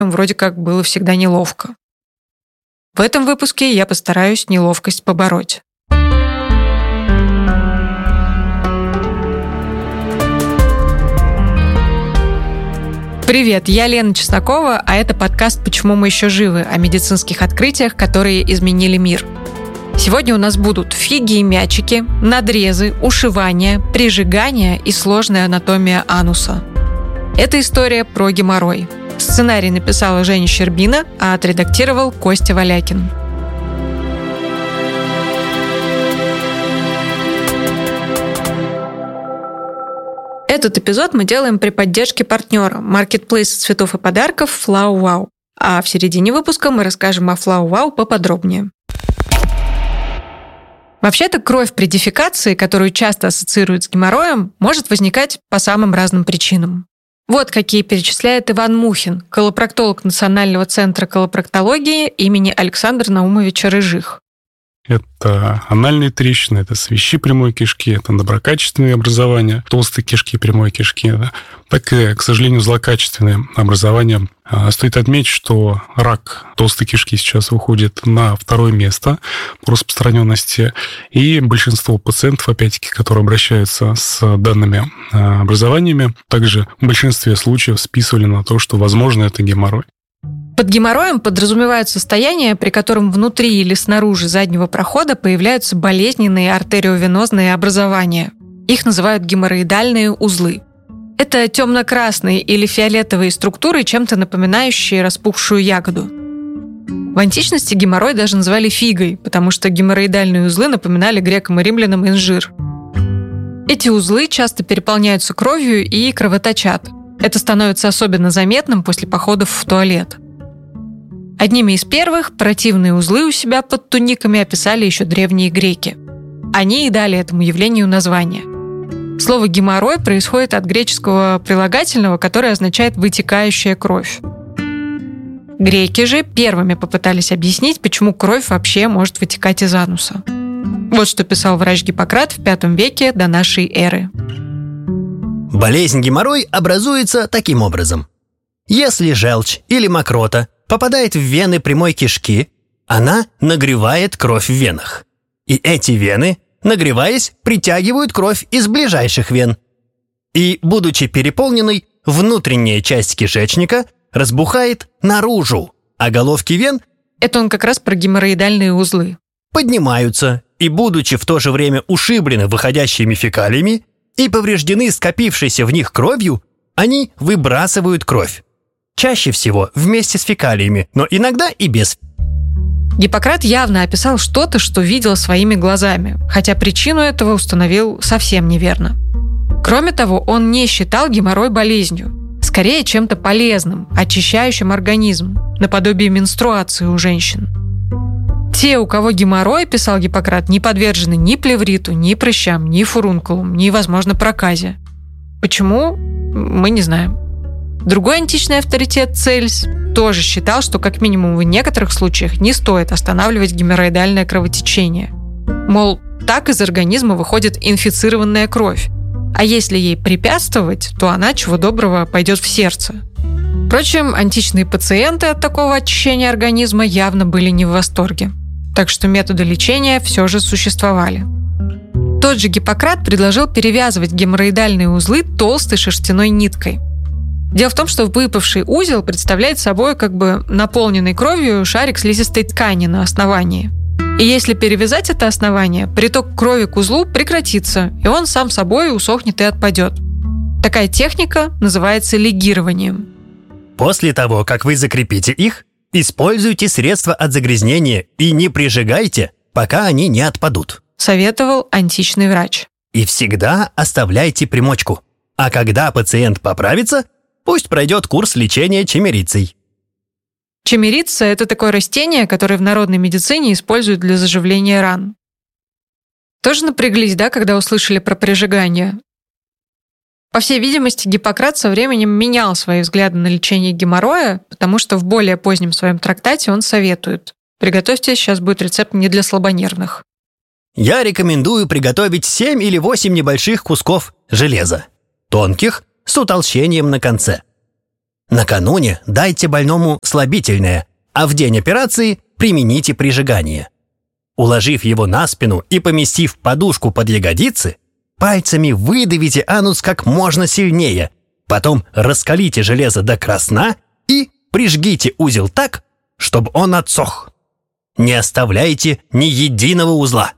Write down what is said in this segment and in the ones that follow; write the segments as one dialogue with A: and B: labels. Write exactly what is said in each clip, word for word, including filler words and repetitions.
A: вроде как было всегда неловко. В этом выпуске я постараюсь неловкость побороть. Привет, я Лена Чеснокова, а это подкаст «Почему мы еще живы?» о медицинских открытиях, которые изменили мир. Сегодня у нас будут фиги и мячики, надрезы, ушивания, прижигания и сложная анатомия ануса. Это история про геморрой. Сценарий написала Женя Щербина, а отредактировал Костя Валякин. Этот эпизод мы делаем при поддержке партнера маркетплейса цветов и подарков FlowWow. А в середине выпуска мы расскажем о FlowWow поподробнее. Вообще-то кровь при дефекации, которую часто ассоциируют с геморроем, может возникать по самым разным причинам. Вот какие перечисляет Иван Мухин, колопроктолог Национального центра колопроктологии имени Александра Наумовича Рыжих.
B: Это анальные трещины, это свищи прямой кишки, это доброкачественные образования, толстые кишки прямой кишки, да, так и, к сожалению, злокачественные образования. Стоит отметить, что рак толстой кишки сейчас выходит на второе место по распространенности, и большинство пациентов, опять-таки, которые обращаются с данными образованиями, также в большинстве случаев списывали на то, что, возможно, это геморрой.
A: Под геморроем подразумевают состояние, при котором внутри или снаружи заднего прохода появляются болезненные артериовенозные образования. Их называют геморроидальные узлы. Это темно-красные или фиолетовые структуры, чем-то напоминающие распухшую ягоду. В античности геморрой даже называли фигой, потому что геморроидальные узлы напоминали грекам и римлянам инжир. Эти узлы часто переполняются кровью и кровоточат. Это становится особенно заметным после походов в туалет. Одними из первых противные узлы у себя под туниками описали еще древние греки. Они и дали этому явлению название. Слово «геморрой» происходит от греческого прилагательного, которое означает «вытекающая кровь». Греки же первыми попытались объяснить, почему кровь вообще может вытекать из ануса. Вот что писал врач Гиппократ в пятом веке до нашей эры.
C: Болезнь геморрой образуется таким образом. Если желчь или мокрота попадает в вены прямой кишки, она нагревает кровь в венах. И эти вены, нагреваясь, притягивают кровь из ближайших вен. И, будучи переполненной, внутренняя часть кишечника разбухает наружу, а головки вен,
A: это он как раз про геморроидальные узлы,
C: поднимаются и, будучи в то же время ушиблены выходящими фекалиями и повреждены скопившейся в них кровью, они выбрасывают кровь. Чаще всего вместе с фекалиями, но иногда и без.
A: Гиппократ явно описал что-то, что видел своими глазами, хотя причину этого установил совсем неверно. Кроме того, он не считал геморрой болезнью, скорее чем-то полезным, очищающим организм, наподобие менструации у женщин. Те, у кого геморрой, писал Гиппократ, не подвержены ни плевриту, ни прыщам, ни фурункулам, ни, возможно, проказе. Почему? Мы не знаем. Другой античный авторитет Цельс тоже считал, что как минимум в некоторых случаях не стоит останавливать геморроидальное кровотечение. Мол, так из организма выходит инфицированная кровь, а если ей препятствовать, то она, чего доброго, пойдет в сердце. Впрочем, античные пациенты от такого очищения организма явно были не в восторге, так что методы лечения все же существовали. Тот же Гиппократ предложил перевязывать геморроидальные узлы толстой шерстяной ниткой. Дело в том, что выпавший узел представляет собой как бы наполненный кровью шарик слизистой ткани на основании. И если перевязать это основание, приток крови к узлу прекратится, и он сам собой усохнет и отпадет. Такая техника называется лигированием.
C: После того, как вы закрепите их, используйте средства от загрязнения и не прижигайте, пока они не отпадут,
A: советовал античный врач.
C: И всегда оставляйте примочку. А когда пациент поправится, пусть пройдет курс лечения чимерицей.
A: Чимерица – это такое растение, которое в народной медицине используют для заживления ран. Тоже напряглись, да, когда услышали про прижигание? По всей видимости, Гиппократ со временем менял свои взгляды на лечение геморроя, потому что в более позднем своем трактате он советует: приготовьте, сейчас будет рецепт не для слабонервных.
C: Я рекомендую приготовить семь или восемь небольших кусков железа, тонких, с утолщением на конце. Накануне дайте больному слабительное, а в день операции примените прижигание. Уложив его на спину и поместив подушку под ягодицы, пальцами выдавите анус как можно сильнее, потом раскалите железо до красна и прижгите узел так, чтобы он отсох. Не оставляйте ни единого узла.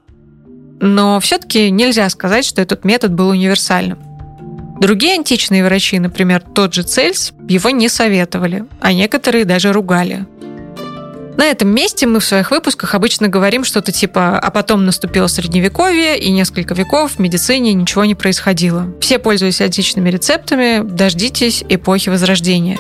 A: Но все-таки нельзя сказать, что этот метод был универсальным. Другие античные врачи, например, тот же Цельс, его не советовали, а некоторые даже ругали. На этом месте мы в своих выпусках обычно говорим что-то типа «а потом наступило средневековье, и несколько веков в медицине ничего не происходило. Все пользуясь античными рецептами, дождитесь эпохи Возрождения».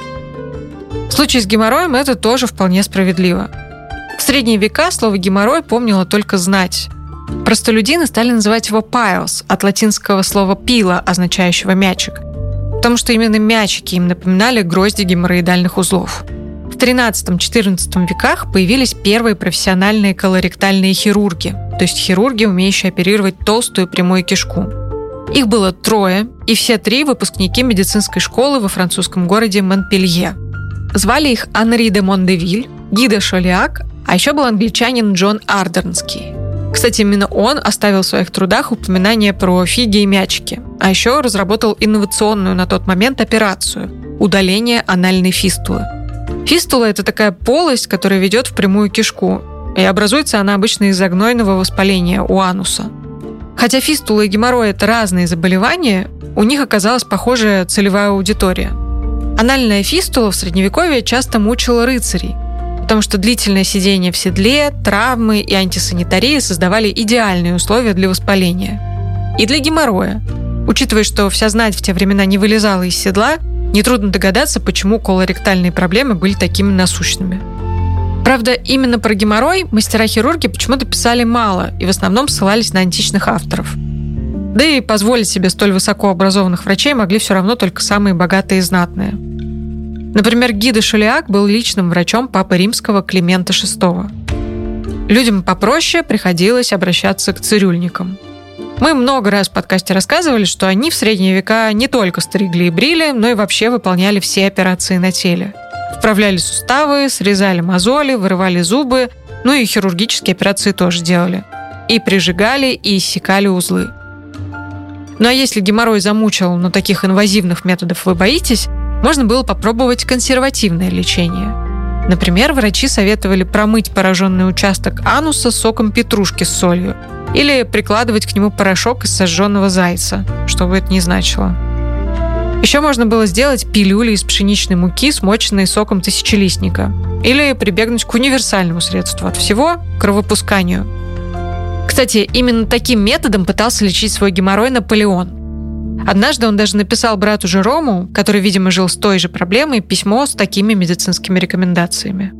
A: В случае с геморроем это тоже вполне справедливо. В средние века слово «геморрой» помнила только знать. Простолюдины стали называть его «piles» от латинского слова «pila», означающего «мячик», потому что именно мячики им напоминали грозди геморроидальных узлов. В тринадцатом-четырнадцатом веках появились первые профессиональные колоректальные хирурги, то есть хирурги, умеющие оперировать толстую прямую кишку. Их было трое, и все три выпускники медицинской школы во французском городе Монпелье. Звали их Анри де Мондевиль, Ги де Шолиак, а еще был англичанин Джон Ардернский. Кстати, именно он оставил в своих трудах упоминание про фиги и мячики, а еще разработал инновационную на тот момент операцию – удаление анальной фистулы. Фистула – это такая полость, которая ведет в прямую кишку, и образуется она обычно из-за гнойного воспаления у ануса. Хотя фистула и геморрой – это разные заболевания, у них оказалась похожая целевая аудитория. Анальная фистула в Средневековье часто мучила рыцарей, потому что длительное сидение в седле, травмы и антисанитария создавали идеальные условия для воспаления. И для геморроя. Учитывая, что вся знать в те времена не вылезала из седла, нетрудно догадаться, почему колоректальные проблемы были такими насущными. Правда, именно про геморрой мастера-хирурги почему-то писали мало и в основном ссылались на античных авторов. Да и позволить себе столь высокообразованных врачей могли все равно только самые богатые и знатные. Например, Ги де Шолиак был личным врачом папы римского Климента шестого. Людям попроще приходилось обращаться к цирюльникам. Мы много раз в подкасте рассказывали, что они в средние века не только стригли и брили, но и вообще выполняли все операции на теле. Вправляли суставы, срезали мозоли, вырывали зубы, ну и хирургические операции тоже делали. И прижигали, и иссекали узлы. Ну а если геморрой замучил, но таких инвазивных методов вы боитесь, можно было попробовать консервативное лечение. Например, врачи советовали промыть пораженный участок ануса соком петрушки с солью или прикладывать к нему порошок из сожженного зайца, что бы это ни значило. Еще можно было сделать пилюли из пшеничной муки, смоченной соком тысячелистника, или прибегнуть к универсальному средству от всего – кровопусканию. Кстати, именно таким методом пытался лечить свой геморрой Наполеон. Однажды он даже написал брату Жерому, который, видимо, жил с той же проблемой, письмо с такими медицинскими рекомендациями.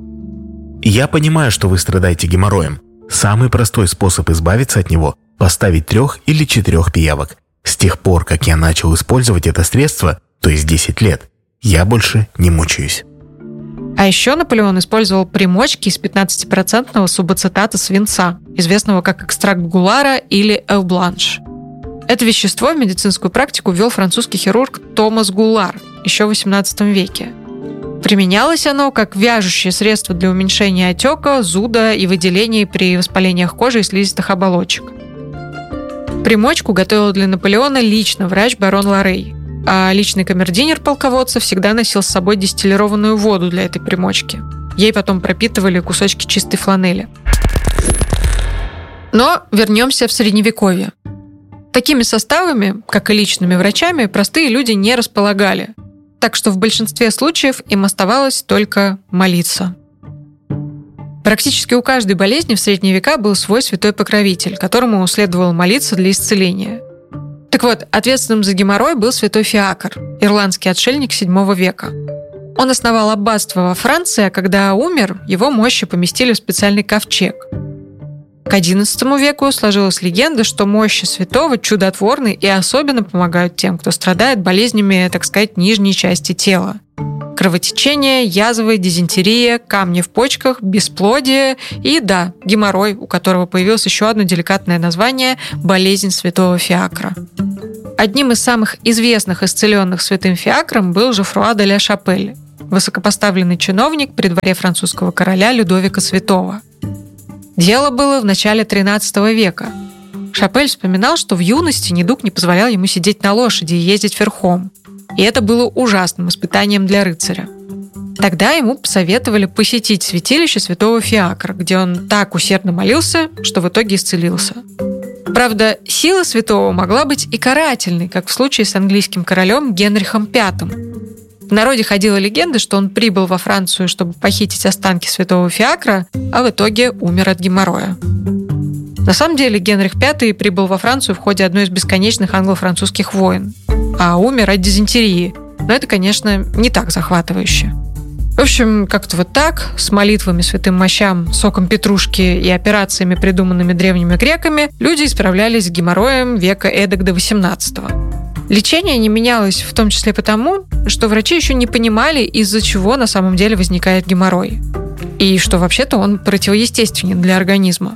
D: Я понимаю, что вы страдаете геморроем. Самый простой способ избавиться от него – поставить трех или четырех пиявок. С тех пор, как я начал использовать это средство, то есть десять лет, я больше не мучаюсь.
A: А еще Наполеон использовал примочки из пятнадцатипроцентного субацетата свинца, известного как экстракт гулара или эвбланш. Это вещество в медицинскую практику ввел французский хирург Томас Гулар еще в восемнадцатом веке. Применялось оно как вяжущее средство для уменьшения отека, зуда и выделений при воспалениях кожи и слизистых оболочек. Примочку готовил для Наполеона лично врач барон Ларей, а личный камердинер полководца всегда носил с собой дистиллированную воду для этой примочки. Ей потом пропитывали кусочки чистой фланели. Но вернемся в Средневековье. Такими составами, как и личными врачами, простые люди не располагали, так что в большинстве случаев им оставалось только молиться. Практически у каждой болезни в средние века был свой святой покровитель, которому следовало молиться для исцеления. Так вот, ответственным за геморрой был святой Фиакр, ирландский отшельник седьмого века. Он основал аббатство во Франции, а когда умер, его мощи поместили в специальный ковчег. К одиннадцатому веку сложилась легенда, что мощи святого чудотворны и особенно помогают тем, кто страдает болезнями, так сказать, нижней части тела. Кровотечение, язвы, дизентерия, камни в почках, бесплодие и, да, геморрой, у которого появилось еще одно деликатное название – болезнь святого Фиакра. Одним из самых известных исцеленных святым Фиакром был Жофруа де ля Шапель, высокопоставленный чиновник при дворе французского короля Людовика Святого. Дело было в начале тринадцатого века. Шапель вспоминал, что в юности недуг не позволял ему сидеть на лошади и ездить верхом. И это было ужасным испытанием для рыцаря. Тогда ему посоветовали посетить святилище святого Фиакра, где он так усердно молился, что в итоге исцелился. Правда, сила святого могла быть и карательной, как в случае с английским королем Генрихом Пятым. В народе ходила легенда, что он прибыл во Францию, чтобы похитить останки святого Фиакра, а в итоге умер от геморроя. На самом деле Генрих Пятый прибыл во Францию в ходе одной из бесконечных англо-французских войн, а умер от дизентерии. Но это, конечно, не так захватывающе. В общем, как-то вот так, с молитвами святым мощам, соком петрушки и операциями, придуманными древними греками, люди справлялись с геморроем века эдак до восемнадцатого. Лечение не менялось в том числе потому, что врачи еще не понимали, из-за чего на самом деле возникает геморрой. И что вообще-то он противоестественен для организма.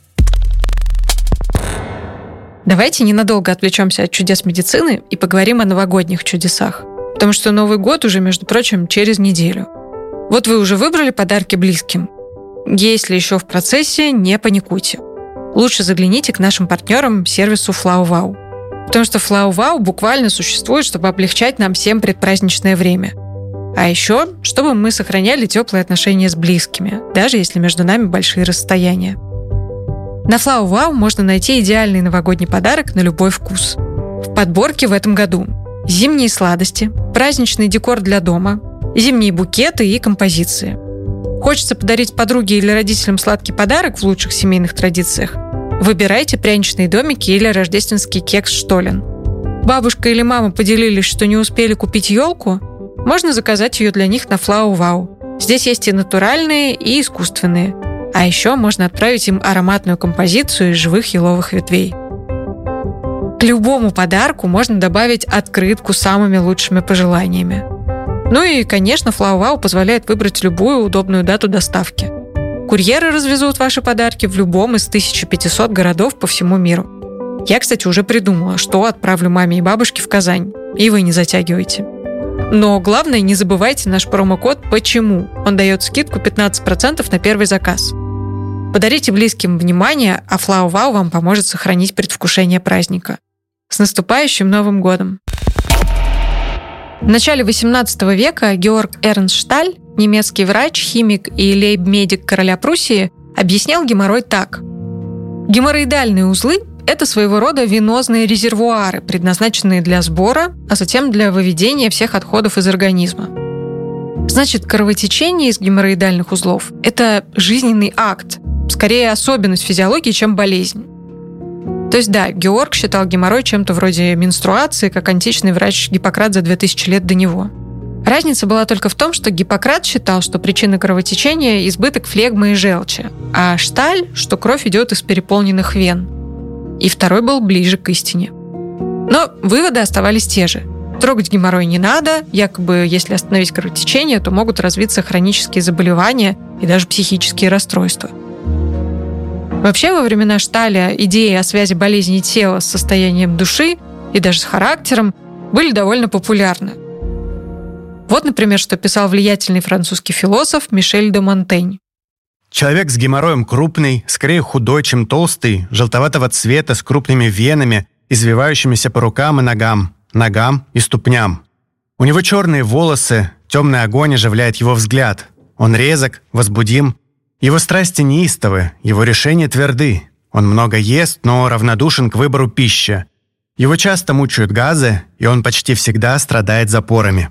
A: Давайте ненадолго отвлечемся от чудес медицины и поговорим о новогодних чудесах. Потому что Новый год уже, между прочим, через неделю. Вот вы уже выбрали подарки близким. Если еще в процессе, не паникуйте. Лучше загляните к нашим партнерам сервису FlowWow. Потому что FlowWow буквально существует, чтобы облегчать нам всем предпраздничное время. А еще, чтобы мы сохраняли теплые отношения с близкими, даже если между нами большие расстояния. На FlowWow можно найти идеальный новогодний подарок на любой вкус. В подборке в этом году зимние сладости, праздничный декор для дома, зимние букеты и композиции. Хочется подарить подруге или родителям сладкий подарок в лучших семейных традициях? Выбирайте пряничные домики или рождественский кекс «Штолен». Бабушка или мама поделились, что не успели купить елку? Можно заказать ее для них на FlowWow. Здесь есть и натуральные, и искусственные. А еще можно отправить им ароматную композицию из живых еловых ветвей. К любому подарку можно добавить открытку с самыми лучшими пожеланиями. Ну и, конечно, FlowWow позволяет выбрать любую удобную дату доставки. Курьеры развезут ваши подарки в любом из тысячи пятисот городов по всему миру. Я, кстати, уже придумала, что отправлю маме и бабушке в Казань. И вы не затягивайте. Но главное, не забывайте наш промокод «Почему». Он дает скидку пятнадцать процентов на первый заказ. Подарите близким внимание, а FlowWow вам поможет сохранить предвкушение праздника. С наступающим Новым годом! В начале восемнадцатого века Георг Эрнст Шталь, немецкий врач, химик и лейб-медик короля Пруссии, объяснял геморрой так. Геморроидальные узлы – это своего рода венозные резервуары, предназначенные для сбора, а затем для выведения всех отходов из организма. Значит, кровотечение из геморроидальных узлов – это жизненный акт, скорее особенность физиологии, чем болезнь. То есть да, Георг считал геморрой чем-то вроде менструации, как античный врач Гиппократ за две тысячи лет до него. Разница была только в том, что Гиппократ считал, что причина кровотечения – избыток флегмы и желчи, а Шталь, что кровь идет из переполненных вен. И второй был ближе к истине. Но выводы оставались те же. Трогать геморрой не надо, якобы если остановить кровотечение, то могут развиться хронические заболевания и даже психические расстройства. Вообще, во времена Шталя идеи о связи болезни тела с состоянием души и даже с характером были довольно популярны. Вот, например, что писал влиятельный французский философ Мишель де Монтень.
E: Человек с геморроем крупный, скорее худой, чем толстый, желтоватого цвета, с крупными венами, извивающимися по рукам и ногам, ногам и ступням. У него черные волосы, темный огонь оживляет его взгляд. Он резок, возбудим. Его страсти неистовы, его решения тверды. Он много ест, но равнодушен к выбору пищи. Его часто мучают газы, и он почти всегда страдает запорами.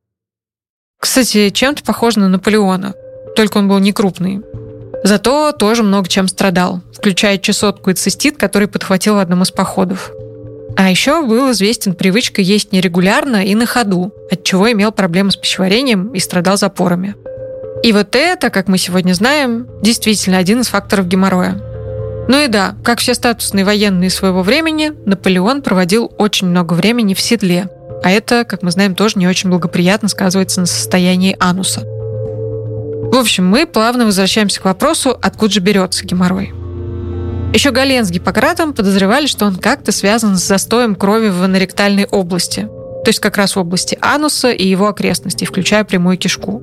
A: Кстати, чем-то похож на Наполеона, только он был не крупный. Зато тоже много чем страдал, включая чесотку и цистит, который подхватил в одном из походов. А еще был известен привычкой есть нерегулярно и на ходу, отчего имел проблемы с пищеварением и страдал запорами. И вот это, как мы сегодня знаем, действительно один из факторов геморроя. Ну и да, как все статусные военные своего времени, Наполеон проводил очень много времени в седле. А это, как мы знаем, тоже не очень благоприятно сказывается на состоянии ануса. В общем, мы плавно возвращаемся к вопросу, откуда же берется геморрой. Еще Гален с Гиппократом подозревали, что он как-то связан с застоем крови в аноректальной области. То то есть как раз в области ануса и его окрестностей, включая прямую кишку.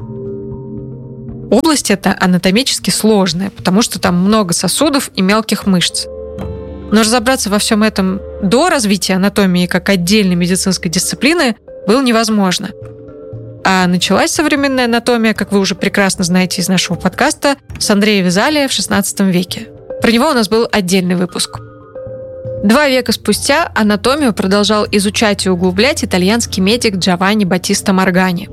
A: Область эта анатомически сложная, потому что там много сосудов и мелких мышц. Но разобраться во всем этом до развития анатомии как отдельной медицинской дисциплины было невозможно. А началась современная анатомия, как вы уже прекрасно знаете из нашего подкаста, с Андрея Везалия в шестнадцатом веке. Про него у нас был отдельный выпуск. Два века спустя анатомию продолжал изучать и углублять итальянский медик Джованни Баттиста Моргани.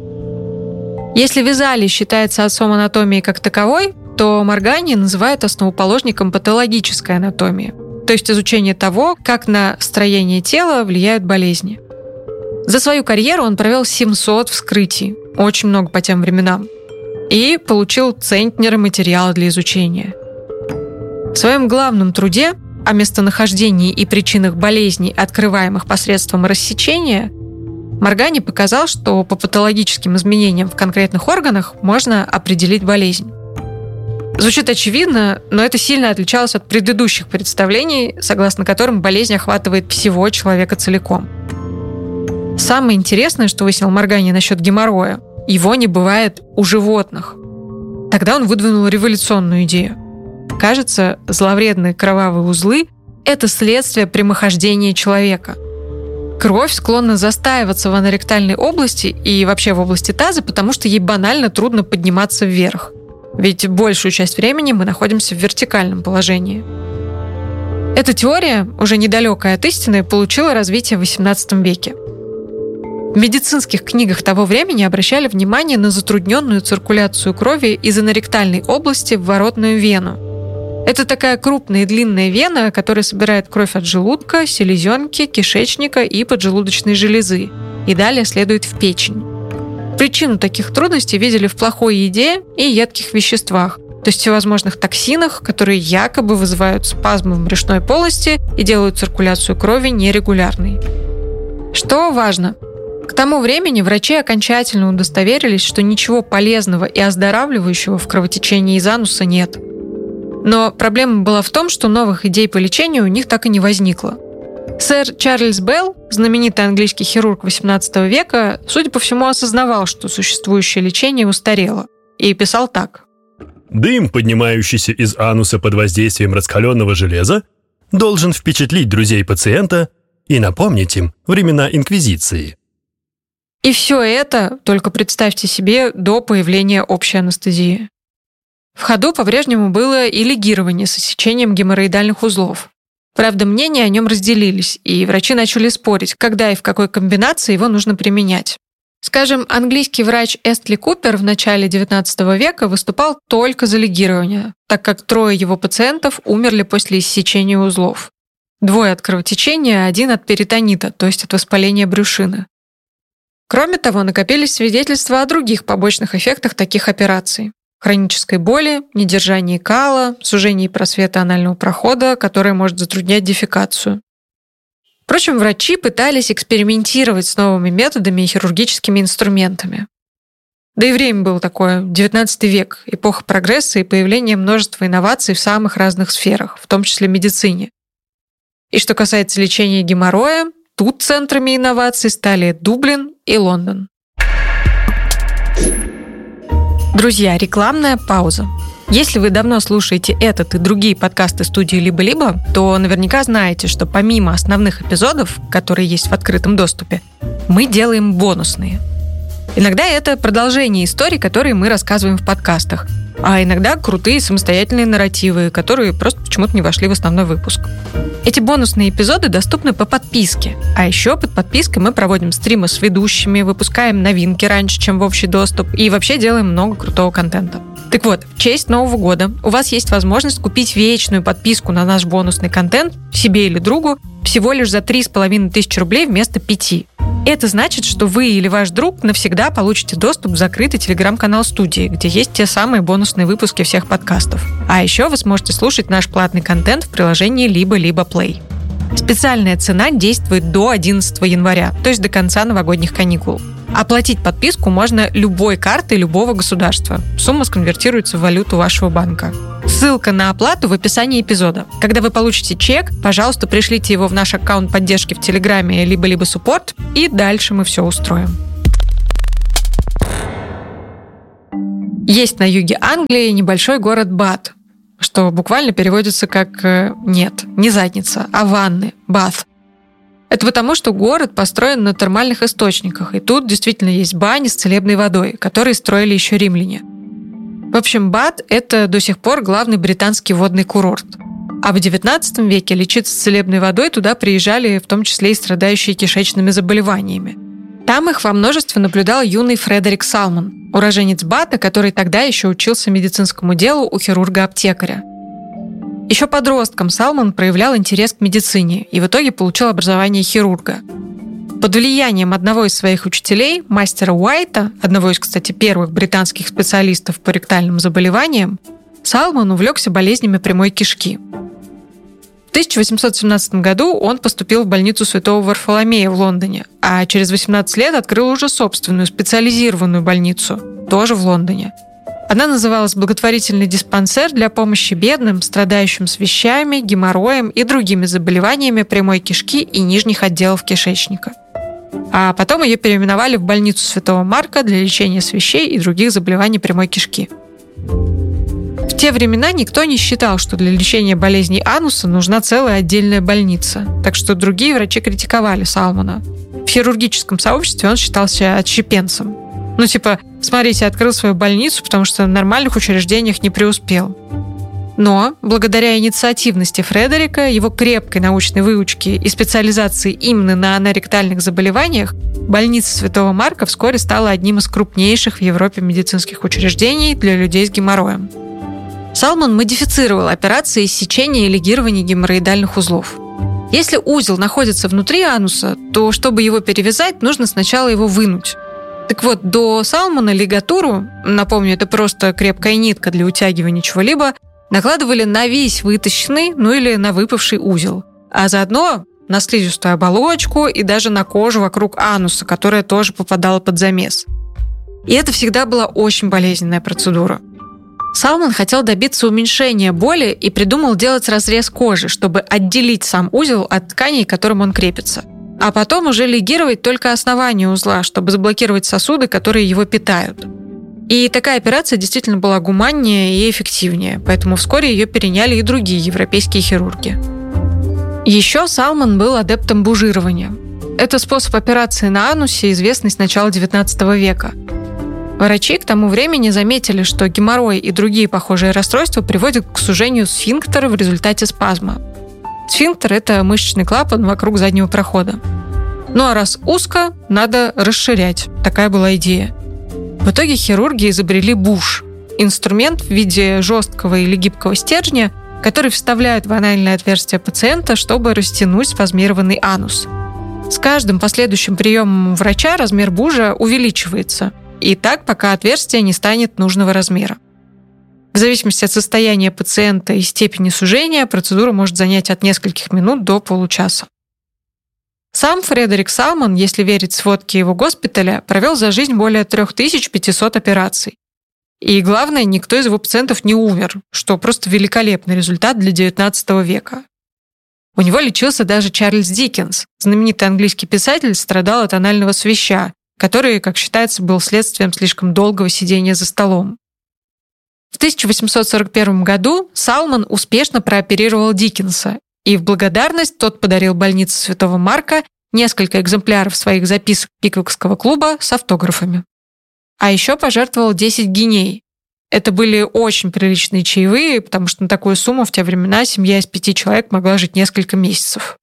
A: Если Везалий считается отцом анатомии как таковой, то Моргани называют основоположником патологической анатомии, то есть изучение того, как на строение тела влияют болезни. За свою карьеру он провел семьсот вскрытий, очень много по тем временам, и получил центнеры материала для изучения. В своем главном труде о местонахождении и причинах болезней, открываемых посредством рассечения, Моргани показал, что по патологическим изменениям в конкретных органах можно определить болезнь. Звучит очевидно, но это сильно отличалось от предыдущих представлений, согласно которым болезнь охватывает всего человека целиком. Самое интересное, что выяснил Моргани насчет геморроя, его не бывает у животных. Тогда он выдвинул революционную идею. Кажется, зловредные кровавые узлы – это следствие прямохождения человека. Кровь склонна застаиваться в аноректальной области и вообще в области таза, потому что ей банально трудно подниматься вверх. Ведь большую часть времени мы находимся в вертикальном положении. Эта теория, уже недалекая от истины, получила развитие в восемнадцатом веке. В медицинских книгах того времени обращали внимание на затрудненную циркуляцию крови из аноректальной области в воротную вену. Это такая крупная и длинная вена, которая собирает кровь от желудка, селезенки, кишечника и поджелудочной железы, и далее следует в печень. Причину таких трудностей видели в плохой еде и едких веществах, то есть всевозможных токсинах, которые якобы вызывают спазмы в брюшной полости и делают циркуляцию крови нерегулярной. Что важно? К тому времени врачи окончательно удостоверились, что ничего полезного и оздоравливающего в кровотечении из ануса нет. Но проблема была в том, что новых идей по лечению у них так и не возникло. Сэр Чарльз Белл, знаменитый английский хирург восемнадцатого века, судя по всему, осознавал, что существующее лечение устарело, и писал так.
F: «Дым, поднимающийся из ануса под воздействием раскаленного железа, должен впечатлить друзей пациента и напомнить им времена Инквизиции».
A: И все это, только представьте себе, до появления общей анестезии. В ходу по-прежнему было и лигирование с иссечением геморроидальных узлов. Правда, мнения о нем разделились, и врачи начали спорить, когда и в какой комбинации его нужно применять. Скажем, английский врач Эстли Купер в начале девятнадцатого века выступал только за лигирование, так как трое его пациентов умерли после иссечения узлов. Двое от кровотечения, один от перитонита, то есть от воспаления брюшины. Кроме того, накопились свидетельства о других побочных эффектах таких операций. Хронической боли, недержании кала, сужении просвета анального прохода, которое может затруднять дефекацию. Впрочем, врачи пытались экспериментировать с новыми методами и хирургическими инструментами. Да и время было такое, девятнадцатый век, эпоха прогресса и появления множества инноваций в самых разных сферах, в том числе медицине. И что касается лечения геморроя, тут центрами инноваций стали Дублин и Лондон. Друзья, рекламная пауза. Если вы давно слушаете этот и другие подкасты студии «Либо-либо», то наверняка знаете, что помимо основных эпизодов, которые есть в открытом доступе, мы делаем бонусные. Иногда это продолжение историй, которые мы рассказываем в подкастах, а иногда крутые самостоятельные нарративы, которые просто почему-то не вошли в основной выпуск. Эти бонусные эпизоды доступны по подписке, а еще под подпиской мы проводим стримы с ведущими, выпускаем новинки раньше, чем в общий доступ, и вообще делаем много крутого контента. Так вот, в честь Нового года у вас есть возможность купить вечную подписку на наш бонусный контент себе или другу всего лишь за три с половиной тысячи рублей вместо пяти. Это значит, что вы или ваш друг навсегда получите доступ в закрытый телеграм-канал студии, где есть те самые бонусные выпуски всех подкастов. А еще вы сможете слушать наш платный контент в приложении «Либо-либо Play». Специальная цена действует до одиннадцатого января, то есть до конца новогодних каникул. Оплатить подписку можно любой картой любого государства. Сумма сконвертируется в валюту вашего банка. Ссылка на оплату в описании эпизода. Когда вы получите чек, пожалуйста, пришлите его в наш аккаунт поддержки в Телеграме либо-либо суппорт, и дальше мы все устроим. Есть на юге Англии небольшой город Бат, что буквально переводится как «нет, не задница, а ванны, Бат». Это потому, что город построен на термальных источниках, и тут действительно есть бани с целебной водой, которые строили еще римляне. В общем, Бат – это до сих пор главный британский водный курорт. А в девятнадцатом веке лечиться целебной водой туда приезжали в том числе и страдающие кишечными заболеваниями. Там их во множестве наблюдал юный Фредерик Салмон, уроженец Бата, который тогда еще учился медицинскому делу у хирурга-аптекаря. Еще подростком Салмон проявлял интерес к медицине и в итоге получил образование хирурга. Под влиянием одного из своих учителей, мастера Уайта, одного из, кстати, первых британских специалистов по ректальным заболеваниям, Салмон увлекся болезнями прямой кишки. В тысяча восемьсот семнадцатом году он поступил в больницу Святого Варфоломея в Лондоне, а через восемнадцать лет открыл уже собственную специализированную больницу, тоже в Лондоне. Она называлась «Благотворительный диспансер для помощи бедным, страдающим свищами, геморроем и другими заболеваниями прямой кишки и нижних отделов кишечника». А потом ее переименовали в больницу Святого Марка для лечения свищей и других заболеваний прямой кишки. В те времена никто не считал, что для лечения болезней ануса нужна целая отдельная больница, так что другие врачи критиковали Салмона. В хирургическом сообществе он считался отщепенцем. Ну типа, смотрите, открыл свою больницу, потому что в нормальных учреждениях не преуспел. Но, благодаря инициативности Фредерика, его крепкой научной выучке и специализации именно на аноректальных заболеваниях, больница Святого Марка вскоре стала одним из крупнейших в Европе медицинских учреждений для людей с геморроем. Салмон модифицировал операции иссечения и лигирования геморроидальных узлов. Если узел находится внутри ануса, то, чтобы его перевязать, нужно сначала его вынуть. Так вот, до Салмона лигатуру, напомню, это просто крепкая нитка для утягивания чего-либо, накладывали на весь вытащенный, ну или на выпавший узел, а заодно на слизистую оболочку и даже на кожу вокруг ануса, которая тоже попадала под замес. И это всегда была очень болезненная процедура. Салмон хотел добиться уменьшения боли и придумал делать разрез кожи, чтобы отделить сам узел от тканей, к которым он крепится. А потом уже лигировать только основание узла, чтобы заблокировать сосуды, которые его питают. И такая операция действительно была гуманнее и эффективнее, поэтому вскоре ее переняли и другие европейские хирурги. Еще Салмон был адептом бужирования. Это способ операции на анусе, известный с начала девятнадцатого века. Врачи к тому времени заметили, что геморрой и другие похожие расстройства приводят к сужению сфинктера в результате спазма. Сфинктер – это мышечный клапан вокруг заднего прохода. Ну а раз узко, надо расширять. Такая была идея. В итоге хирурги изобрели буш – инструмент в виде жесткого или гибкого стержня, который вставляют в анальное отверстие пациента, чтобы растянуть спазмированный анус. С каждым последующим приемом врача размер бужа увеличивается, и так, пока отверстие не станет нужного размера. В зависимости от состояния пациента и степени сужения, процедура может занять от нескольких минут до получаса. Сам Фредерик Салмон, если верить сводке его госпиталя, провел за жизнь более три тысячи пятьсот операций. И главное, никто из его пациентов не умер, что просто великолепный результат для девятнадцатого века. У него лечился даже Чарльз Диккенс, знаменитый английский писатель, страдал от анального свища, который, как считается, был следствием слишком долгого сидения за столом. В тысяча восемьсот сорок первом году Салмон успешно прооперировал Диккенса, и в благодарность тот подарил больнице Святого Марка несколько экземпляров своих записок Пиквикского клуба с автографами. А еще пожертвовал десять гиней. Это были очень приличные чаевые, потому что на такую сумму в те времена семья из пяти человек могла жить несколько месяцев.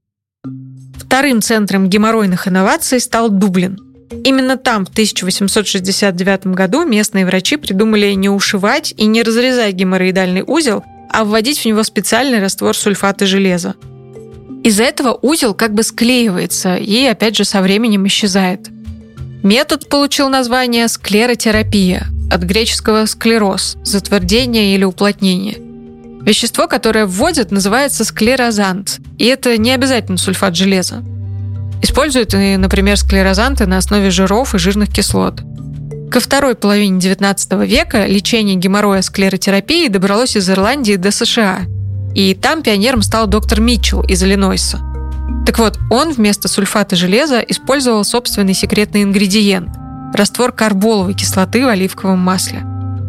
A: Вторым центром геморройных инноваций стал Дублин. Именно там в тысяча восемьсот шестьдесят девятом году местные врачи придумали не ушивать и не разрезать геморроидальный узел, а вводить в него специальный раствор сульфата железа. Из-за этого узел как бы склеивается и, опять же, со временем исчезает. Метод получил название склеротерапия, от греческого склероз – затвердение или уплотнение. Вещество, которое вводят, называется склерозант, и это не обязательно сульфат железа. Используют, например, склерозанты на основе жиров и жирных кислот. Ко второй половине девятнадцатого века лечение геморроя склеротерапией добралось из Ирландии до США. И там пионером стал доктор Митчелл из Иллинойса. Так вот, он вместо сульфата железа использовал собственный секретный ингредиент – раствор карболовой кислоты в оливковом масле.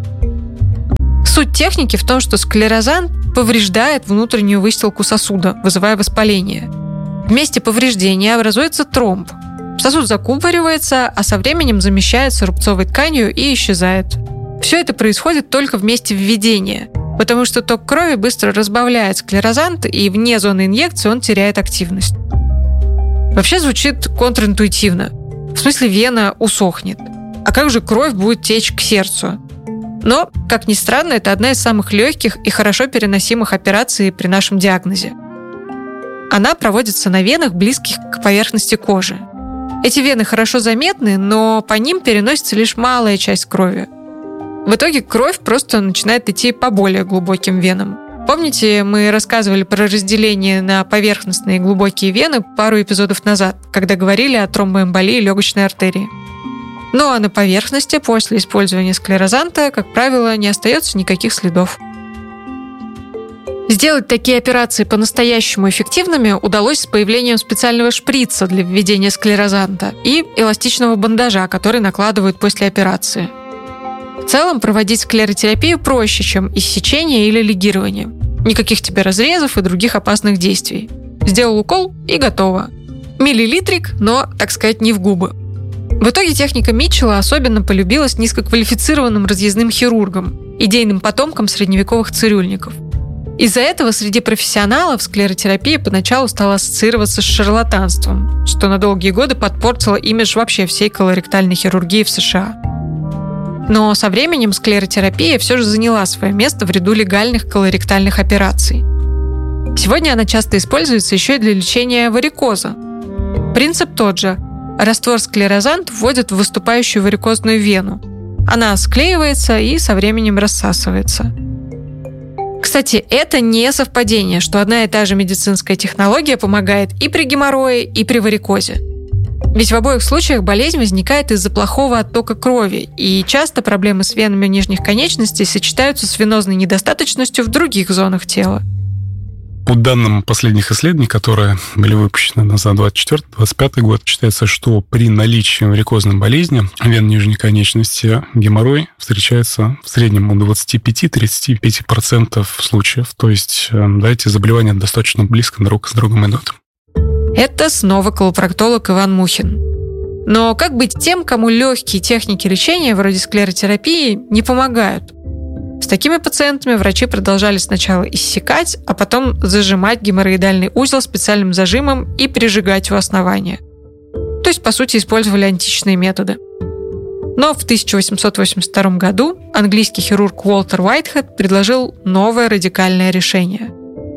A: Суть техники в том, что склерозант повреждает внутреннюю выстилку сосуда, вызывая воспаление. В месте повреждения образуется тромб. Сосуд закупоривается, а со временем замещается рубцовой тканью и исчезает. Все это происходит только в месте введения, потому что ток крови быстро разбавляет склерозант, и вне зоны инъекции он теряет активность. Вообще звучит контринтуитивно. В смысле, вена усохнет. А как же кровь будет течь к сердцу? Но, как ни странно, это одна из самых легких и хорошо переносимых операций при нашем диагнозе. Она проводится на венах, близких к поверхности кожи. Эти вены хорошо заметны, но по ним переносится лишь малая часть крови. В итоге кровь просто начинает идти по более глубоким венам. Помните, мы рассказывали про разделение на поверхностные и глубокие вены пару эпизодов назад, когда говорили о тромбоэмболии легочной артерии. Ну а на поверхности после использования склерозанта, как правило, не остается никаких следов. Сделать такие операции по-настоящему эффективными удалось с появлением специального шприца для введения склерозанта и эластичного бандажа, который накладывают после операции. В целом, проводить склеротерапию проще, чем иссечение или лигирование. Никаких тебе разрезов и других опасных действий. Сделал укол и готово. Миллилитрик, но, так сказать, не в губы. В итоге техника Митчелла особенно полюбилась низкоквалифицированным разъездным хирургам, идейным потомкам средневековых цирюльников. Из-за этого среди профессионалов склеротерапия поначалу стала ассоциироваться с шарлатанством, что на долгие годы подпортило имидж вообще всей колоректальной хирургии в США. Но со временем склеротерапия все же заняла свое место в ряду легальных колоректальных операций. Сегодня она часто используется еще и для лечения варикоза. Принцип тот же. Раствор склерозант вводят в выступающую варикозную вену. Она склеивается и со временем рассасывается. Кстати, это не совпадение, что одна и та же медицинская технология помогает и при геморрое, и при варикозе. Ведь в обоих случаях болезнь возникает из-за плохого оттока крови, и часто проблемы с венами нижних конечностей сочетаются с венозной недостаточностью в других зонах тела.
B: По данным последних исследований, которые были выпущены за двадцать четвёртый — двадцать пятый год, считается, что при наличии варикозной болезни вен нижней конечности геморрой встречается в среднем у двадцать пять - тридцать пять процентов случаев. То есть, да, эти заболевания достаточно близко друг с другом идут.
A: Это снова колопроктолог Иван Мухин. Но как быть тем, кому легкие техники лечения, вроде склеротерапии, не помогают? С такими пациентами врачи продолжали сначала иссекать, а потом зажимать геморроидальный узел специальным зажимом и прижигать у основания. То есть, по сути, использовали античные методы. Но в тысяча восемьсот восемьдесят втором году английский хирург Уолтер Уайтхед предложил новое радикальное решение.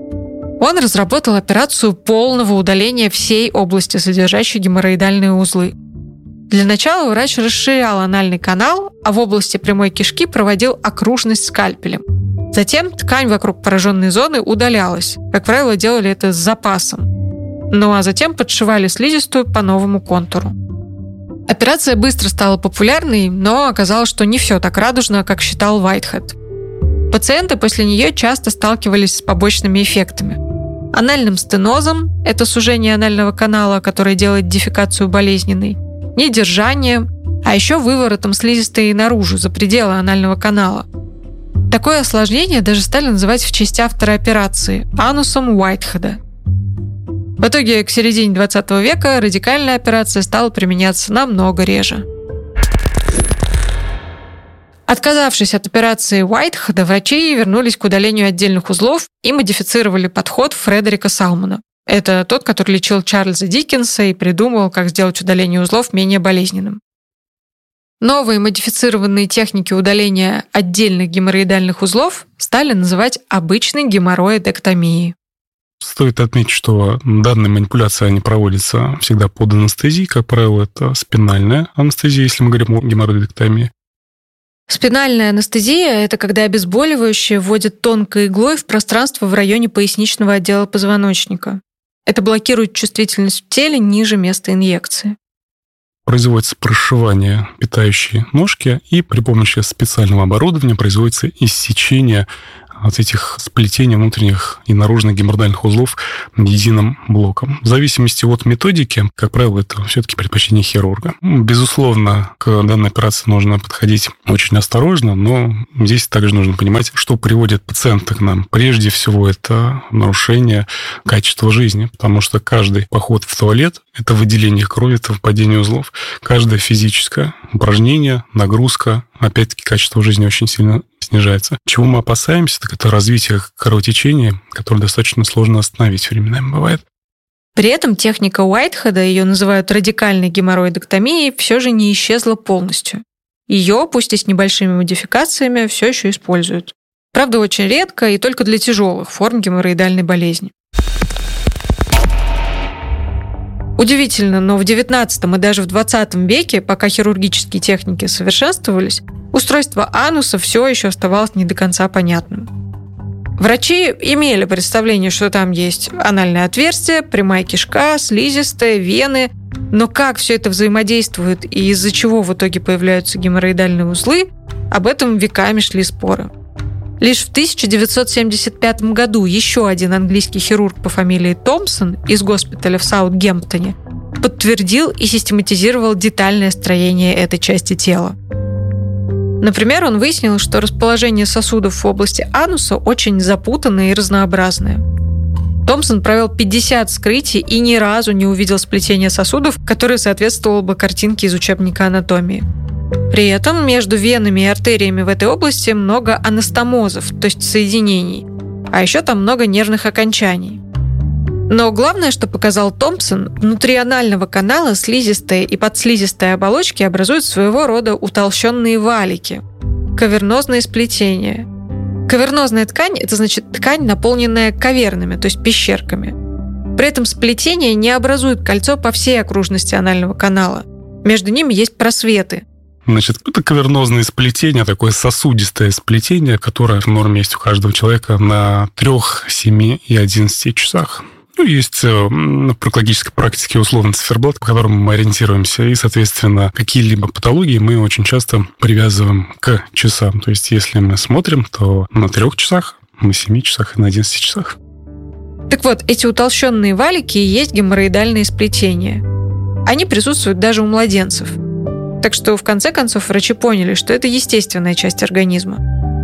A: Он разработал операцию полного удаления всей области, содержащей геморроидальные узлы. Для начала врач расширял анальный канал, а в области прямой кишки проводил окружность скальпелем. Затем ткань вокруг пораженной зоны удалялась. Как правило, делали это с запасом. Ну а затем подшивали слизистую по новому контуру. Операция быстро стала популярной, но оказалось, что не все так радужно, как считал Уайтхед. Пациенты после нее часто сталкивались с побочными эффектами. Анальным стенозом – это сужение анального канала, которое делает дефекацию болезненной, недержанием, а еще выворотом слизистой наружу, за пределы анального канала. Такое осложнение даже стали называть в честь автора операции – анусом Уайтхеда. В итоге к середине двадцатого века радикальная операция стала применяться намного реже. Отказавшись от операции Уайтхеда, врачи вернулись к удалению отдельных узлов и модифицировали подход Фредерика Салмона. Это тот, который лечил Чарльза Диккенса и придумал, как сделать удаление узлов менее болезненным. Новые модифицированные техники удаления отдельных геморроидальных узлов стали называть обычной геморроидэктомией.
B: Стоит отметить, что данные манипуляции они проводятся всегда под анестезией. Как правило, это спинальная анестезия, если мы говорим о геморроидэктомии.
A: Спинальная анестезия – это когда обезболивающее вводят тонкой иглой в пространство в районе поясничного отдела позвоночника. Это блокирует чувствительность в теле ниже места инъекции.
B: производится прошивание питающей ножки, и при помощи специального оборудования производится иссечение от этих сплетений внутренних и наружных геморроидальных узлов единым блоком. В зависимости от методики, как правило, это все-таки предпочтение хирурга. Безусловно, к данной операции нужно подходить очень осторожно, но здесь также нужно понимать, что приводит пациента к нам. Прежде всего, это нарушение качества жизни, потому что каждый поход в туалет – это выделение крови, это выпадение узлов. Каждое физическое упражнение, нагрузка, опять-таки, качество жизни очень сильно снижается. Чего мы опасаемся, так это развитие кровотечения, которое достаточно сложно остановить временами бывает.
A: При этом техника Уайтхеда, ее называют радикальной геморроидэктомией, все же не исчезла полностью. Ее, пусть и с небольшими модификациями, все еще используют. Правда, очень редко и только для тяжелых форм геморроидальной болезни. Удивительно, но в девятнадцатом и даже в двадцатом веке, пока хирургические техники совершенствовались, устройство ануса все еще оставалось не до конца понятным. Врачи имели представление, что там есть анальное отверстие, прямая кишка, слизистая, вены, но как все это взаимодействует и из-за чего в итоге появляются геморроидальные узлы, об этом веками шли споры. Лишь в тысяча девятьсот семьдесят пятом году еще один английский хирург по фамилии Томпсон из госпиталя в Саутгемптоне подтвердил и систематизировал детальное строение этой части тела. Например, он выяснил, что расположение сосудов в области ануса очень запутанное и разнообразное. Томпсон провел пятьдесят вскрытий и ни разу не увидел сплетения сосудов, которое соответствовало бы картинке из учебника анатомии. При этом между венами и артериями в этой области много анастомозов, то есть соединений, а еще там много нервных окончаний. Но главное, что показал Томпсон, внутри анального канала слизистые и подслизистые оболочки образуют своего рода утолщенные валики – кавернозные сплетения. Кавернозная ткань – это значит ткань, наполненная кавернами, то есть пещерками. При этом сплетения не образуют кольцо по всей окружности анального канала. Между ними есть просветы.
B: Значит, это кавернозное сплетение, такое сосудистое сплетение, которое в норме есть у каждого человека на трех, семи и одиннадцати часах. Ну, есть в проктологической практике условный циферблат, по которому мы ориентируемся, и, соответственно, какие-либо патологии мы очень часто привязываем к часам. То есть, если мы смотрим, то на трех часах, на семи часах и на одиннадцати часах.
A: Так вот, эти утолщенные валики и есть геморроидальные сплетения. Они присутствуют даже у младенцев. Так что, в конце концов, врачи поняли, что это естественная часть организма.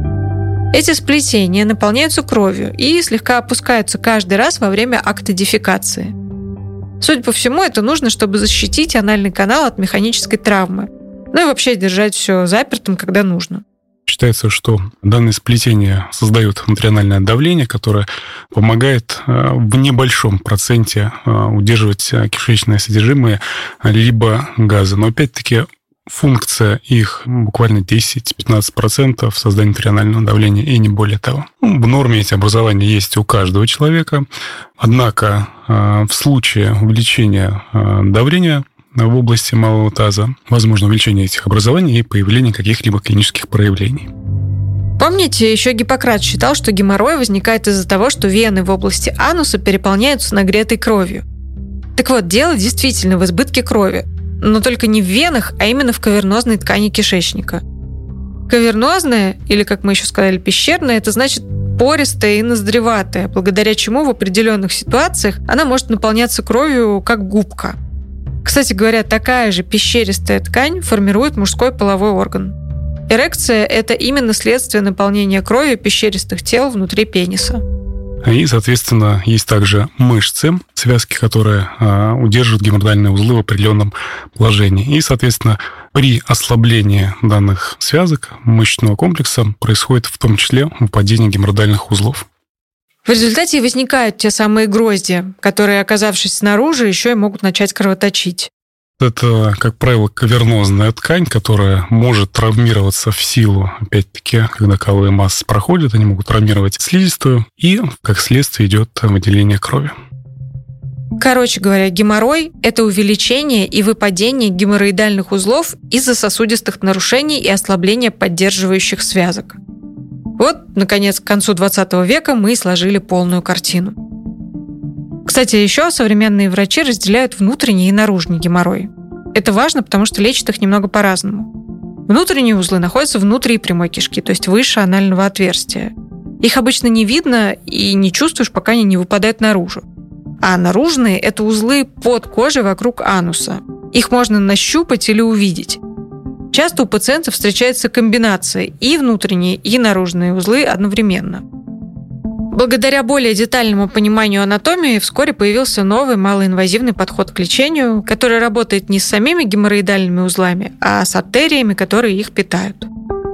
A: Эти сплетения наполняются кровью и слегка опускаются каждый раз во время акта дефекации. Судя по всему, это нужно, чтобы защитить анальный канал от механической травмы, ну и вообще держать все запертым, когда нужно.
B: Считается, что данные сплетения создают внутрианальное давление, которое помогает в небольшом проценте удерживать кишечное содержимое либо газы. Но опять-таки функция их буквально десять-пятнадцать процентов создания внутрианального давления и не более того. Ну, в норме эти образования есть у каждого человека. Однако в случае увеличения давления в области малого таза возможно увеличение этих образований и появление каких-либо клинических проявлений.
A: Помните, еще Гиппократ считал, что геморрой возникает из-за того, что вены в области ануса переполняются нагретой кровью. Так вот, дело действительно в избытке крови, но только не в венах, а именно в кавернозной ткани кишечника. Кавернозная, или, как мы еще сказали, пещерная, это значит пористая и ноздреватая, благодаря чему в определенных ситуациях она может наполняться кровью как губка. Кстати говоря, такая же пещеристая ткань формирует мужской половой орган. Эрекция – это именно следствие наполнения кровью пещеристых тел внутри пениса.
B: И, соответственно, есть также мышцы, связки, которые а, удерживают геморроидальные узлы в определенном положении. И, соответственно, при ослаблении данных связок мышечного комплекса происходит в том числе выпадение геморроидальных узлов.
A: В результате возникают те самые грозди, которые, оказавшись снаружи, еще и могут начать кровоточить.
B: Это, как правило, кавернозная ткань, которая может травмироваться в силу, опять-таки, когда каловые массы проходят, они могут травмировать слизистую, и, как следствие, идет выделение крови.
A: Короче говоря, геморрой – это увеличение и выпадение геморроидальных узлов из-за сосудистых нарушений и ослабления поддерживающих связок. Вот, наконец, к концу двадцатого века мы сложили полную картину. Кстати, еще современные врачи разделяют внутренний и наружный геморрой. Это важно, потому что лечат их немного по-разному. Внутренние узлы находятся внутри прямой кишки, то есть выше анального отверстия. Их обычно не видно и не чувствуешь, пока они не выпадают наружу. А наружные – это узлы под кожей вокруг ануса. Их можно нащупать или увидеть. Часто у пациентов встречается комбинация и внутренние, и наружные узлы одновременно. Благодаря более детальному пониманию анатомии вскоре появился новый малоинвазивный подход к лечению, который работает не с самими геморроидальными узлами, а с артериями, которые их питают.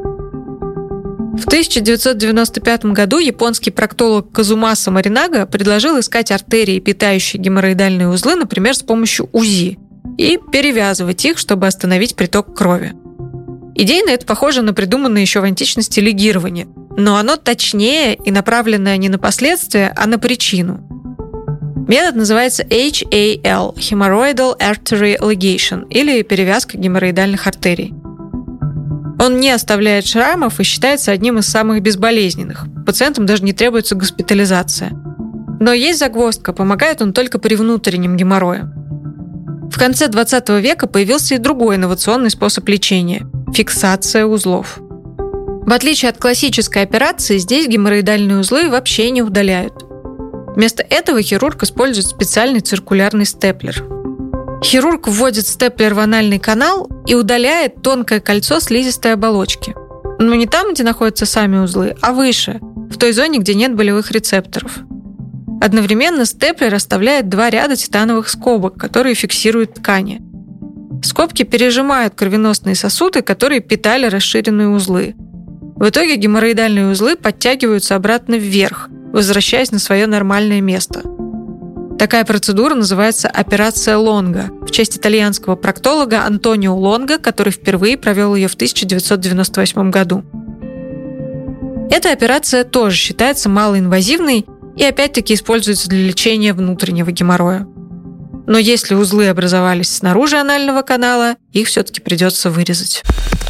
A: В тысяча девятьсот девяносто пятом году японский проктолог Казумаса Маринага предложил искать артерии, питающие геморроидальные узлы, например, с помощью УЗИ, и перевязывать их, чтобы остановить приток крови. Идейно это похоже на придуманное еще в античности лигирование, но оно точнее и направленное не на последствия, а на причину. Метод называется эйч эй эл – Hemorrhoidal Artery Ligation, или перевязка геморроидальных артерий. Он не оставляет шрамов и считается одним из самых безболезненных. Пациентам даже не требуется госпитализация. Но есть загвоздка, помогает он только при внутреннем геморрое. В конце двадцатого века появился и другой инновационный способ лечения – фиксация узлов. В отличие от классической операции, здесь геморроидальные узлы вообще не удаляют. Вместо этого хирург использует специальный циркулярный степлер. Хирург вводит степлер в анальный канал и удаляет тонкое кольцо слизистой оболочки. Но не там, где находятся сами узлы, а выше, в той зоне, где нет болевых рецепторов. Одновременно степлер оставляет два ряда титановых скобок, которые фиксируют ткани. Скобки пережимают кровеносные сосуды, которые питали расширенные узлы. В итоге геморроидальные узлы подтягиваются обратно вверх, возвращаясь на свое нормальное место. Такая процедура называется операция Лонго, в честь итальянского проктолога Антонио Лонго, который впервые провел ее в тысяча девятьсот девяносто восьмом году. Эта операция тоже считается малоинвазивной и опять-таки используется для лечения внутреннего геморроя. Но если узлы образовались снаружи анального канала, их все-таки придется вырезать.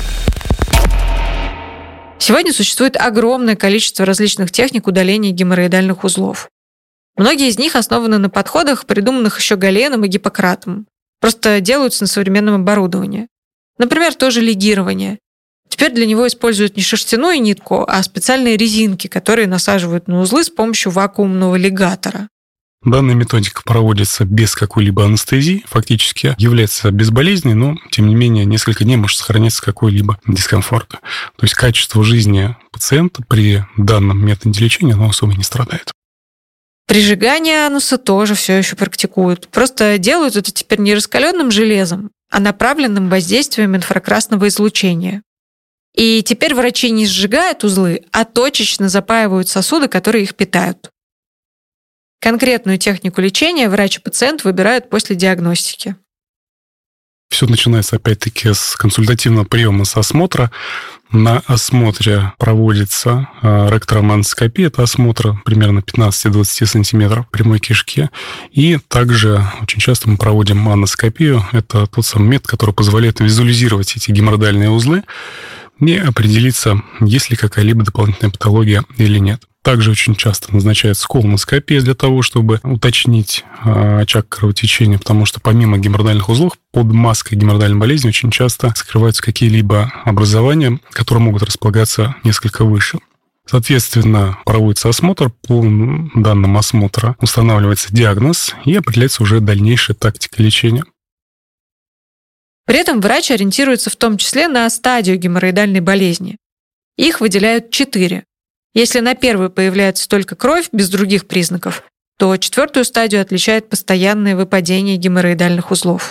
A: Сегодня существует огромное количество различных техник удаления геморроидальных узлов. Многие из них основаны на подходах, придуманных еще Галеном и Гиппократом. Просто делаются на современном оборудовании. Например, тоже лигирование. Теперь для него используют не шерстяную нитку, а специальные резинки, которые насаживают на узлы с помощью вакуумного лигатора.
B: Данная методика проводится без какой-либо анестезии, фактически является безболезненной, но, тем не менее, несколько дней может сохраняться какой-либо дискомфорт. То есть качество жизни пациента при данном методе лечения оно особо не страдает.
A: Прижигание ануса тоже все еще практикуют. Просто делают это теперь не раскаленным железом, а направленным воздействием инфракрасного излучения. И теперь врачи не сжигают узлы, а точечно запаивают сосуды, которые их питают. Конкретную технику лечения врач и пациент выбирают после диагностики.
B: Все начинается, опять-таки, с консультативного приема, с осмотра. На осмотре проводится ректоромоноскопия, это осмотр примерно пятнадцать-двадцать сантиметров прямой кишки. И также очень часто мы проводим аноскопию. Это тот самый метод, который позволяет визуализировать эти геморроидальные узлы и определиться, есть ли какая-либо дополнительная патология или нет. Также очень часто назначается колоноскопия для того, чтобы уточнить э, очаг кровотечения, потому что помимо геморроидальных узлов под маской геморроидальной болезни очень часто скрываются какие-либо образования, которые могут располагаться несколько выше. Соответственно, проводится осмотр, по данным осмотра устанавливается диагноз и определяется уже дальнейшая тактика лечения.
A: При этом врач ориентируется в том числе на стадию геморроидальной болезни. Их выделяют четыре. Если на первую появляется только кровь без других признаков, то четвертую стадию отличает постоянное выпадение геморроидальных узлов.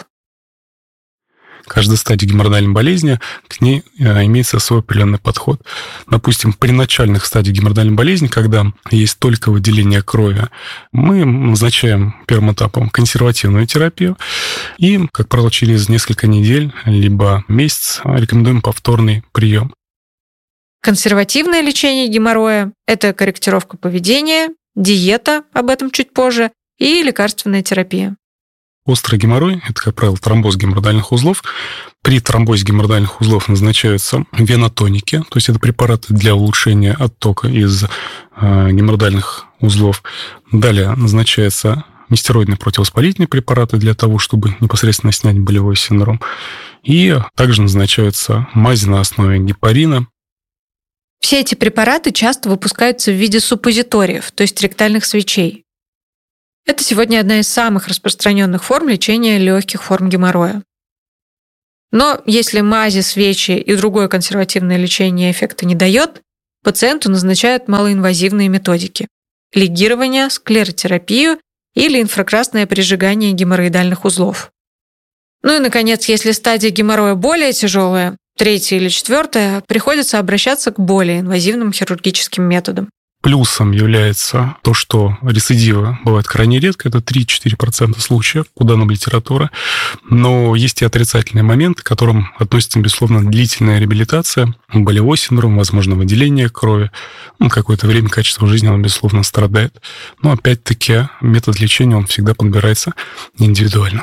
B: Каждая стадия геморроидальной болезни, к ней имеется свой определенный подход. Допустим, при начальных стадиях геморроидальной болезни, когда есть только выделение крови, мы назначаем первым этапом консервативную терапию и, как правило, через несколько недель либо месяц рекомендуем повторный прием.
A: Консервативное лечение геморроя – это корректировка поведения, диета, об этом чуть позже, и лекарственная терапия.
B: Острый геморрой – это, как правило, тромбоз геморроидальных узлов. При тромбозе геморроидальных узлов назначаются венотоники, то есть это препараты для улучшения оттока из э, геморроидальных узлов. Далее назначается нестероидные противовоспалительные препараты для того, чтобы непосредственно снять болевой синдром. И также назначаются мази на основе гепарина.
A: Все эти препараты часто выпускаются в виде суппозиториев, то есть ректальных свечей. Это сегодня одна из самых распространенных форм лечения легких форм геморроя. Но если мази, свечи и другое консервативное лечение эффекта не дает, пациенту назначают малоинвазивные методики – лигирование, склеротерапию или инфракрасное прижигание геморроидальных узлов. Ну и, наконец, если стадия геморроя более тяжелая, третья или четвертая, приходится обращаться к более инвазивным хирургическим методам.
B: Плюсом является то, что рецидивы бывают крайне редко, это три-четыре процента случаев у данной литературы, но есть и отрицательные моменты, к которым относится, безусловно, длительная реабилитация, болевой синдром, возможно, выделение крови, ну, какое-то время качество жизни, оно, безусловно, страдает. Но, опять-таки, метод лечения, он всегда подбирается индивидуально.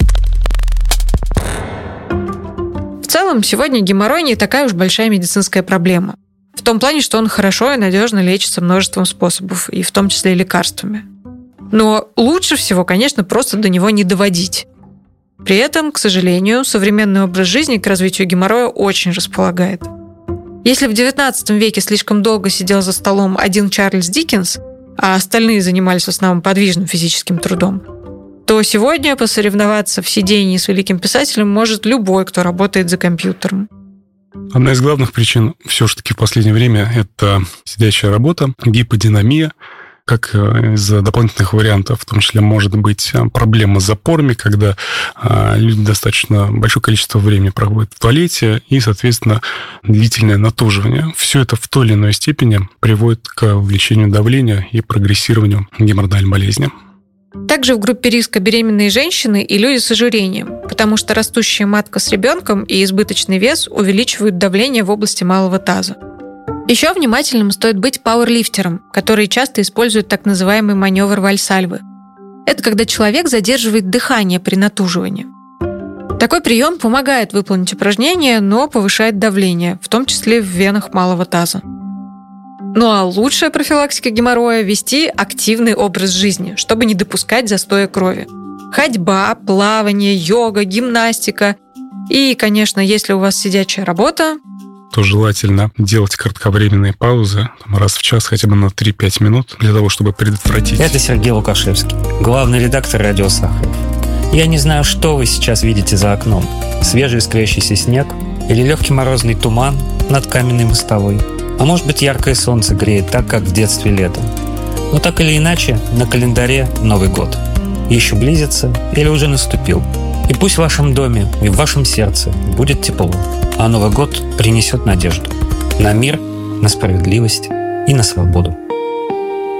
A: В целом, сегодня геморрой не такая уж большая медицинская проблема. В том плане, что он хорошо и надежно лечится множеством способов, и в том числе и лекарствами. Но лучше всего, конечно, просто до него не доводить. При этом, к сожалению, современный образ жизни к развитию геморроя очень располагает. Если в девятнадцатом веке слишком долго сидел за столом один Чарльз Диккенс, а остальные занимались в основном подвижным физическим трудом, то сегодня посоревноваться в сидении с великим писателем может любой, кто работает за компьютером.
B: Одна из главных причин все-таки в последнее время – это сидячая работа, гиподинамия. Как из дополнительных вариантов, в том числе, может быть проблема с запорами, когда люди достаточно большое количество времени проводят в туалете и, соответственно, длительное натуживание. Все это в той или иной степени приводит к увеличению давления и прогрессированию геморроидальной болезни.
A: Также в группе риска беременные женщины и люди с ожирением, потому что растущая матка с ребенком и избыточный вес увеличивают давление в области малого таза. Еще внимательным стоит быть пауэрлифтером, которые часто используют так называемый маневр Вальсальвы. Это когда человек задерживает дыхание при натуживании. Такой прием помогает выполнить упражнение, но повышает давление, в том числе в венах малого таза. Ну а лучшая профилактика геморроя – вести активный образ жизни, чтобы не допускать застоя крови. Ходьба, плавание, йога, гимнастика. И, конечно, если у вас сидячая работа,
B: то желательно делать кратковременные паузы раз в час, хотя бы на три-пять минут, для того, чтобы предотвратить.
G: Это Сергей Лукашевский, главный редактор «Радио Сахаров». Я не знаю, что вы сейчас видите за окном. Свежий искрящийся снег или легкий морозный туман над каменной мостовой. А может быть, яркое солнце греет так, как в детстве летом. Но так или иначе, на календаре Новый год. Еще близится или уже наступил. И пусть в вашем доме и в вашем сердце будет тепло, а Новый год принесет надежду на мир, на справедливость и на свободу.